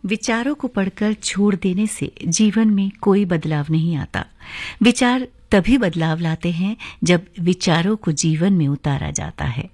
विचारों को पढ़कर छोड़ देने से जीवन में कोई बदलाव नहीं आता। विचार तभी बदलाव लाते हैं जब विचारों को जीवन में उतारा जाता है।